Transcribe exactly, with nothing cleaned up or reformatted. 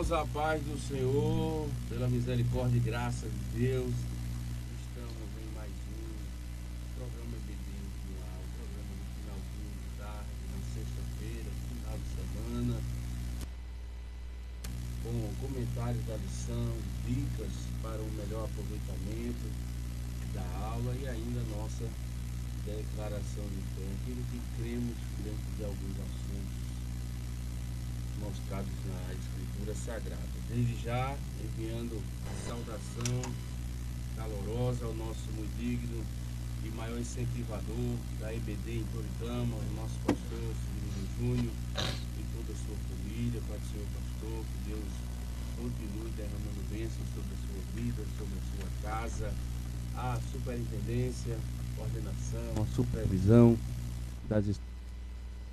Irmãos, a paz do Senhor, pela misericórdia e graça de Deus, estamos em mais um programa E B D no ar, um programa no finalzinho de tarde, na sexta-feira, final de semana, com comentários da lição, dicas para um melhor aproveitamento da aula e ainda nossa declaração de fé, aquilo que cremos dentro de alguns assuntos mostrados na Escritura Sagrada. Desde já, enviando a saudação calorosa ao nosso muito digno e maior incentivador da E B D em Toritama, o nosso pastor Cirilo Júnior e toda a sua família, Pai do Senhor pastor, que Deus continue derramando bênçãos sobre a sua vida, sobre a sua casa, a superintendência, coordenação, a supervisão das